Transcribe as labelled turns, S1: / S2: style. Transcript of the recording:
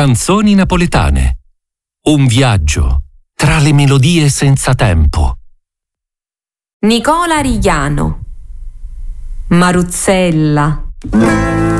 S1: Canzoni napoletane. Un viaggio tra le melodie senza tempo.
S2: Nicola Rigliano. Maruzzella.